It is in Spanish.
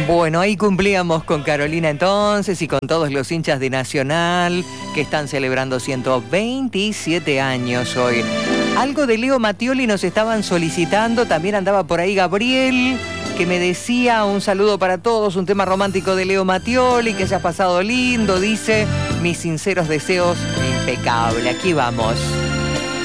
Bueno, ahí cumplíamos con Carolina entonces y con todos los hinchas de Nacional que están celebrando 127 años hoy. Algo de Leo Mattioli nos estaban solicitando, también andaba por ahí Gabriel, que me decía un saludo para todos, un tema romántico de Leo Mattioli, que se ha pasado lindo, dice, mis sinceros deseos, impecable, aquí vamos.